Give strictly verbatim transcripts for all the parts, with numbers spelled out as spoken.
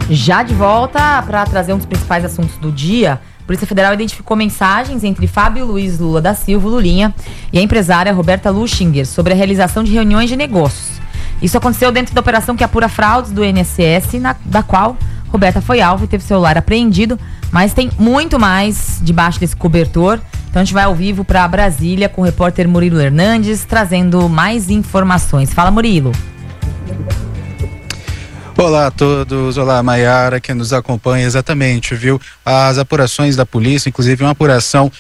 Já de volta para trazer um dos principais assuntos do dia, a Polícia Federal identificou mensagens entre Fábio Luiz Lula da Silva, Lulinha, e a empresária Roberta Luchinger sobre a realização de reuniões de negócios. Isso aconteceu dentro da operação que apura fraudes do I N S S, na, da qual Roberta foi alvo e teve celular apreendido, mas tem muito mais debaixo desse cobertor. Então a gente vai ao vivo para Brasília com o repórter Murilo Hernandes, trazendo mais informações. Fala, Murilo. Olá a todos, olá Maiara, que nos acompanha, exatamente, viu? As apurações da polícia, inclusive uma apuração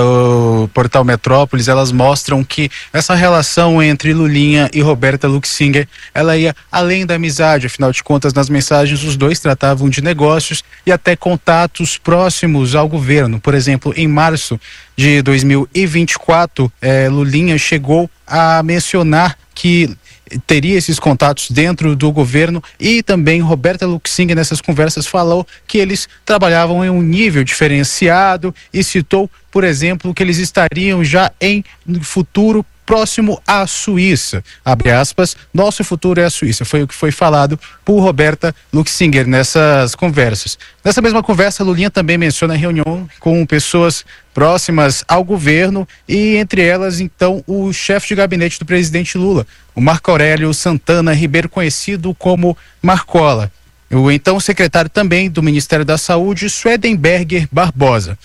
do portal Metrópolis, elas mostram que essa relação entre Lulinha e Roberta Luchinger, ela ia além da amizade. Afinal de contas, nas mensagens os dois tratavam de negócios e até contatos próximos ao governo. Por exemplo, em março de dois mil e vinte e quatro, eh, Lulinha chegou a mencionar que teria esses contatos dentro do governo, e também Roberta Luchinger nessas conversas falou que eles trabalhavam em um nível diferenciado e citou, por exemplo, que eles estariam já em futuro próximo à Suíça. Abre aspas, nosso futuro é a Suíça. Foi o que foi falado por Roberta Luchinger nessas conversas. Nessa mesma conversa, Lulinha também menciona a reunião com pessoas próximas ao governo e, entre elas, então, o chefe de gabinete do presidente Lula, o Marco Aurélio Santana Ribeiro, conhecido como Marcola. O então secretário também do Ministério da Saúde, Swedenberger Barbosa.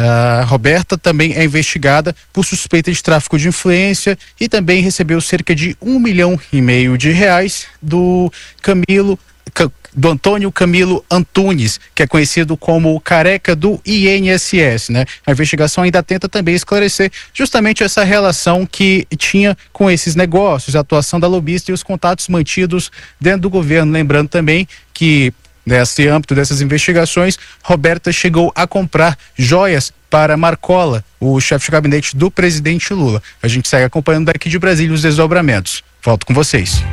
A Roberta também é investigada por suspeita de tráfico de influência e também recebeu cerca de um milhão e meio de reais do Camilo, do Antônio Camilo Antunes, que é conhecido como o careca do I N S S, né? A investigação ainda tenta também esclarecer justamente essa relação que tinha com esses negócios, a atuação da lobista e os contatos mantidos dentro do governo. Lembrando também que nesse âmbito dessas investigações, Roberta chegou a comprar joias para Marcola, o chefe de gabinete do presidente Lula. A gente segue acompanhando daqui de Brasília os desdobramentos. Volto com vocês.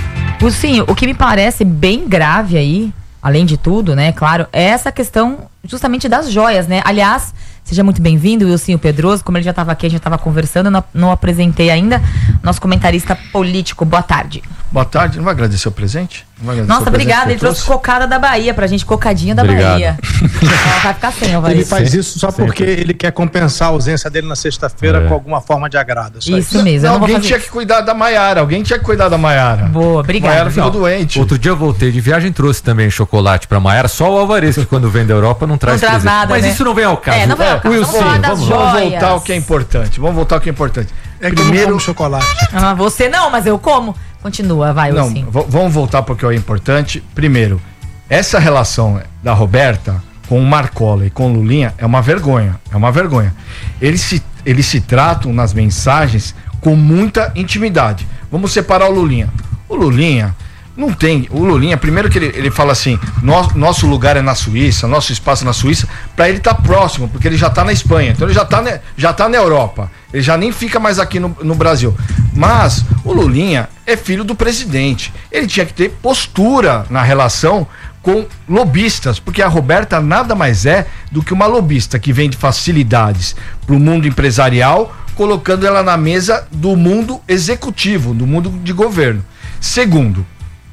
Sim, o que me parece bem grave aí, além de tudo, né, claro, é essa questão justamente das joias, né? Aliás, seja muito bem-vindo, Wilsinho Pedroso, como ele já estava aqui, a gente estava conversando, não, não apresentei ainda, nosso comentarista político. Boa tarde. Boa tarde, não vai agradecer o presente? Não vai agradecer. Nossa, obrigada, ele trouxe cocada da Bahia pra gente, cocadinha da Obrigado. Bahia. Ela vai ficar sem, vai. Ele faz Sim, isso só sempre. porque ele quer compensar a ausência dele na sexta-feira É. com alguma forma de agrado. Só Isso mesmo, eu não vou Alguém fazer tinha que cuidar da Maiara, alguém tinha que cuidar da Maiara. Boa, obrigada. Maiara ficou Não, doente. Outro dia eu voltei de viagem, trouxe também chocolate pra Maiara, só o Alvarez, que quando vem da Europa não traz Não traz presente. nada, Mas né? isso não vem ao caso. É, não vem ao caso. Wilson, Vamos falar das vamos lá. Vamos joias. voltar ao que é importante. Vamos voltar ao que é importante. É que eu não como chocolate. Ah, você não, mas eu como. Continua, vai, Não, Wilson. v- vamos voltar para o que é importante. Primeiro, essa relação da Roberta com o Marcola e com o Lulinha é uma vergonha. É uma vergonha. Eles se, eles se tratam nas mensagens com muita intimidade. Vamos separar o Lulinha. O Lulinha não tem. O Lulinha, primeiro que ele, ele fala assim: nosso, nosso lugar é na Suíça, nosso espaço é na Suíça, para ele estar tá próximo, porque ele já está na Espanha, então ele já está já tá na Europa. Ele já nem fica mais aqui no, no Brasil. Mas o Lulinha é filho do presidente. Ele tinha que ter postura na relação com lobistas, porque a Roberta nada mais é do que uma lobista que vende facilidades para o mundo empresarial, colocando ela na mesa do mundo executivo, do mundo de governo. Segundo,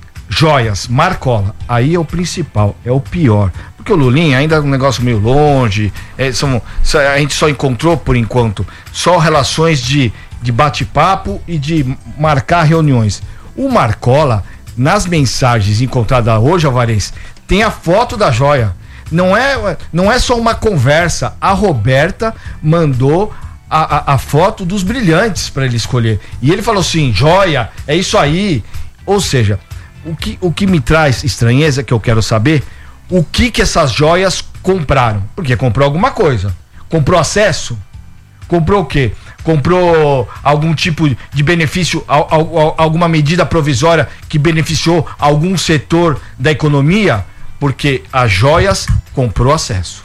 joias, Marcola, aí é o principal, é o pior, porque o Lulinha ainda é um negócio meio longe, é, são, a gente só encontrou por enquanto só relações de, de bate-papo e de marcar reuniões. O Marcola, nas mensagens encontradas hoje, Alvarez, tem a foto da joia, não é, não é só uma conversa, a Roberta mandou a, a, a foto dos brilhantes para ele escolher, e ele falou assim: joia, é isso aí. Ou seja, O que, o que me traz estranheza, que eu quero saber, o que que essas joias compraram? Porque comprou alguma coisa. Comprou acesso? Comprou o quê? Comprou algum tipo de benefício, al, al, alguma medida provisória que beneficiou algum setor da economia? Porque as joias comprou acesso.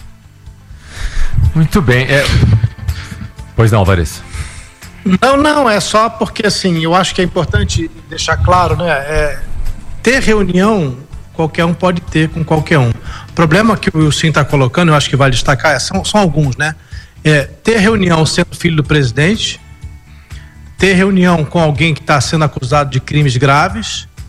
Muito bem. É... Pois não, Alvarez. Não, não, é só porque assim, eu acho que é importante deixar claro, né? É, ter reunião, qualquer um pode ter com qualquer um. O problema que o Wilson está colocando, eu acho que vale destacar, é, são, são alguns, né? É, ter reunião sendo filho do presidente, ter reunião com alguém que está sendo acusado de crimes graves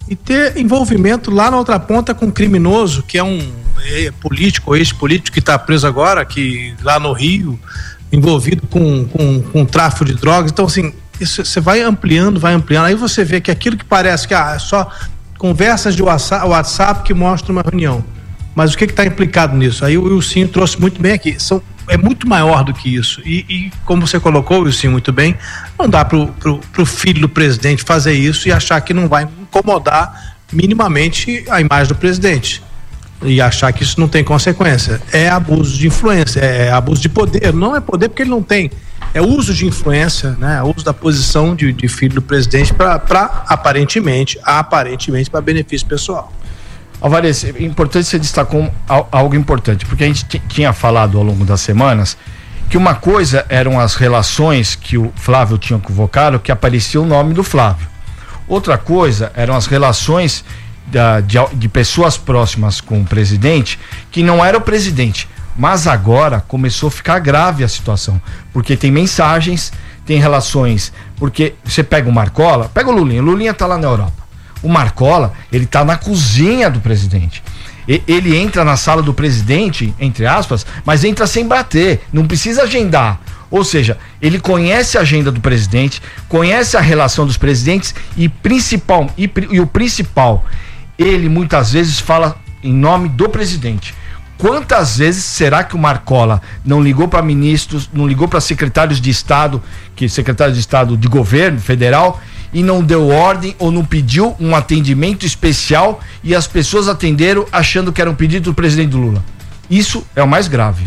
e ter envolvimento lá na outra ponta com um criminoso, que é um é, político, ou ex-político que está preso agora, que lá no Rio, envolvido com, com, com tráfico de drogas. Então, assim, isso você vai ampliando, vai ampliando, aí você vê que aquilo que parece que ah, é só conversas de WhatsApp que mostram uma reunião, mas o que está implicado nisso? Aí o Wilson trouxe muito bem aqui, são, é muito maior do que isso, e, e como você colocou, Wilson, muito bem, não dá pro, pro, pro filho do presidente fazer isso e achar que não vai incomodar minimamente a imagem do presidente, e achar que isso não tem consequência. É abuso de influência, é abuso de poder, não é poder porque ele não tem, é uso de influência, né? Uso da posição de, de filho do presidente para aparentemente, aparentemente para benefício pessoal. Alvarez, é importante você destacou algo importante, porque a gente t- tinha falado ao longo das semanas que uma coisa eram as relações que o Flávio tinha convocado, que aparecia o nome do Flávio. Outra coisa eram as relações da, de, de pessoas próximas com o presidente, que não era o presidente. Mas agora começou a ficar grave a situação, porque tem mensagens, tem relações, porque você pega o Marcola, pega o Lulinha, o Lulinha tá lá na Europa. O Marcola, ele tá na cozinha do presidente. E, ele entra na sala do presidente, entre aspas, mas entra sem bater, não precisa agendar. Ou seja, ele conhece a agenda do presidente, conhece a relação dos presidentes e, principal, e, e o principal, ele muitas vezes fala em nome do presidente. Quantas vezes será que o Marcola não ligou para ministros, não ligou para secretários de Estado, que secretários de Estado de governo federal, e não deu ordem ou não pediu um atendimento especial e as pessoas atenderam achando que era um pedido do presidente Lula? Isso é o mais grave.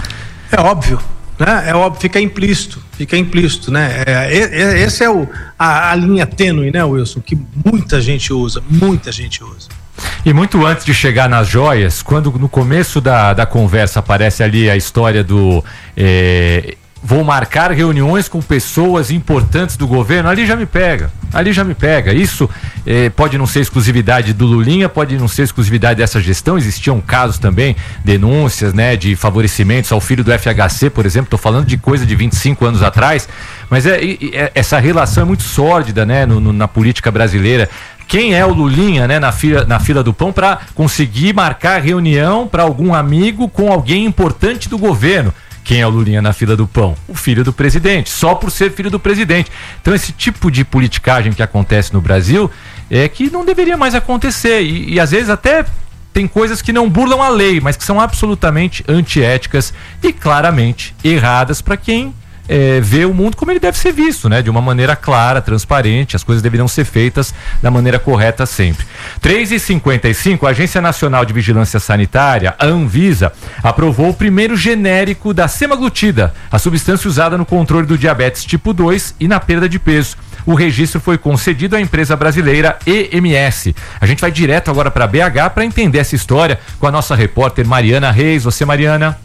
É óbvio, né? É óbvio, fica implícito, fica implícito, né? É, é, esse é o, a, a linha tênue, né, Wilson, que muita gente usa, muita gente usa. E muito antes de chegar nas joias, quando no começo da, da conversa aparece ali a história do é, vou marcar reuniões com pessoas importantes do governo, ali já me pega, ali já me pega. Isso é, pode não ser exclusividade do Lulinha, pode não ser exclusividade dessa gestão, existiam casos também, denúncias, né, de favorecimentos ao filho do F H C, por exemplo, estou falando de coisa de vinte e cinco anos atrás, mas é, é, essa relação é muito sórdida, né, no, no, na política brasileira. Quem é o Lulinha, né, na fila, na fila do pão para conseguir marcar reunião para algum amigo com alguém importante do governo? Quem é o Lulinha na fila do pão? O filho do presidente, só por ser filho do presidente. Então esse tipo de politicagem que acontece no Brasil é que não deveria mais acontecer e, e às vezes até tem coisas que não burlam a lei, mas que são absolutamente antiéticas e claramente erradas para quem É, ver o mundo como ele deve ser visto, né? De uma maneira clara, transparente, as coisas deveriam ser feitas da maneira correta sempre. três e cinquenta e cinco, a Agência Nacional de Vigilância Sanitária, a Anvisa, aprovou o primeiro genérico da semaglutida, a substância usada no controle do diabetes tipo dois e na perda de peso. O registro foi concedido à empresa brasileira E M S. A gente vai direto agora para B H para entender essa história com a nossa repórter Mariana Reis. Você, Mariana?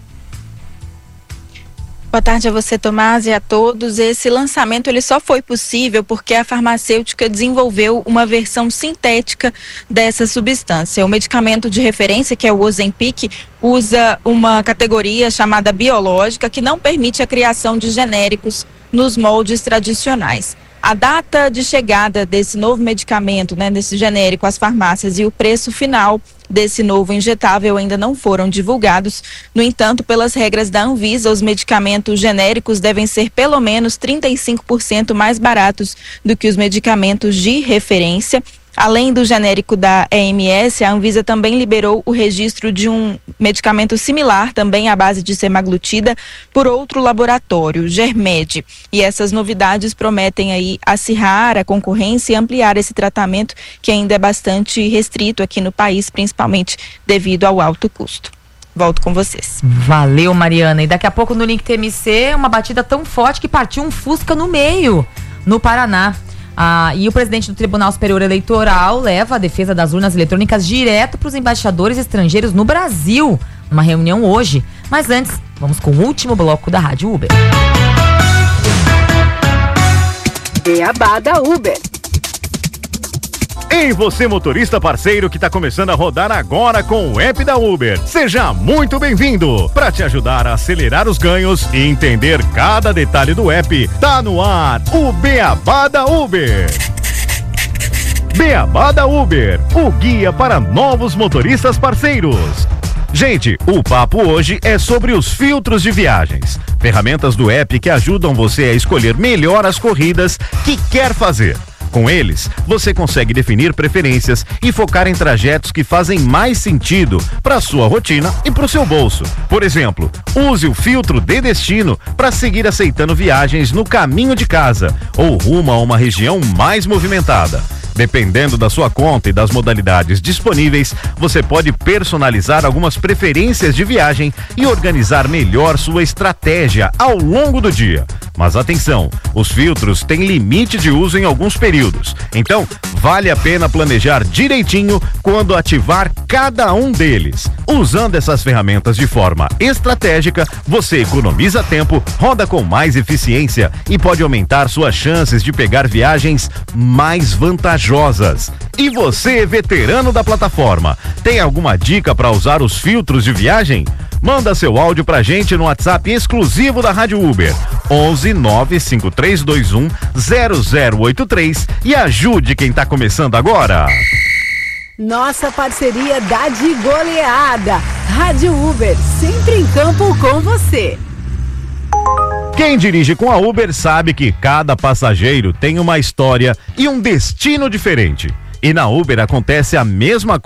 Boa tarde a você, Tomás, e a todos. Esse lançamento ele só foi possível porque a farmacêutica desenvolveu uma versão sintética dessa substância. O medicamento de referência, que é o Ozempic, usa uma categoria chamada biológica que não permite a criação de genéricos nos moldes tradicionais. A data de chegada desse novo medicamento, né, desse genérico às farmácias e o preço final desse novo injetável ainda não foram divulgados. No entanto, pelas regras da Anvisa, os medicamentos genéricos devem ser pelo menos trinta e cinco por cento mais baratos do que os medicamentos de referência. Além do genérico da E M S, a Anvisa também liberou o registro de um medicamento similar, também à base de semaglutida, por outro laboratório, Germed. E essas novidades prometem aí acirrar a concorrência e ampliar esse tratamento, que ainda é bastante restrito aqui no país, principalmente devido ao alto custo. Volto com vocês. Valeu, Mariana. E daqui a pouco no Link T M C, uma batida tão forte que partiu um Fusca no meio, no Paraná. Ah, e o presidente do Tribunal Superior Eleitoral leva a defesa das urnas eletrônicas direto para os embaixadores estrangeiros no Brasil, numa reunião hoje. Mas antes, vamos com o último bloco da Rádio Uber. Beabá da Uber. Ei, você motorista parceiro que está começando a rodar agora com o app da Uber. Seja muito bem-vindo. Para te ajudar a acelerar os ganhos e entender cada detalhe do app, tá no ar o Beabá da Uber. Beabá da Uber, o guia para novos motoristas parceiros. Gente, o papo hoje é sobre os filtros de viagens. Ferramentas do app que ajudam você a escolher melhor as corridas que quer fazer. Com eles, você consegue definir preferências e focar em trajetos que fazem mais sentido para sua rotina e para o seu bolso. Por exemplo, use o filtro de destino para seguir aceitando viagens no caminho de casa ou rumo a uma região mais movimentada. Dependendo da sua conta e das modalidades disponíveis, você pode personalizar algumas preferências de viagem e organizar melhor sua estratégia ao longo do dia. Mas atenção, os filtros têm limite de uso em alguns períodos, então vale a pena planejar direitinho quando ativar cada um deles. Usando essas ferramentas de forma estratégica, você economiza tempo, roda com mais eficiência e pode aumentar suas chances de pegar viagens mais vantajosas. E você, veterano da plataforma, tem alguma dica para usar os filtros de viagem? Manda seu áudio pra gente no WhatsApp exclusivo da Rádio Uber, onze nove cinco três dois um zero zero oito três, e ajude quem tá começando agora. Nossa parceria dá de goleada. Rádio Uber, sempre em campo com você. Quem dirige com a Uber sabe que cada passageiro tem uma história e um destino diferente. E na Uber acontece a mesma coisa.